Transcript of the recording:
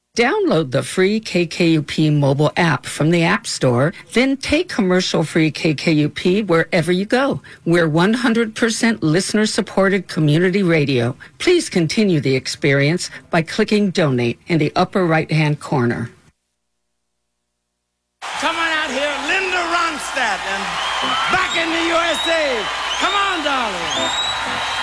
Download the free KKUP mobile app from the App Store, then take commercial-free KKUP wherever you go. We're 100% listener-supported community radio. Please continue the experience by clicking Donate in the upper right-hand corner. Come on out here, Linda Ronstadt, and back in the USA. Come on, darling.